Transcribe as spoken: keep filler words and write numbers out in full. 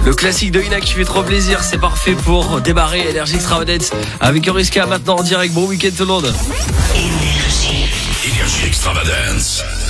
Le classique de Ina qui fait trop plaisir, c'est parfait pour démarrer Énergie Extravagance avec Euriska maintenant en direct. Bon week-end tout le monde. Énergie. Énergie Extravagance.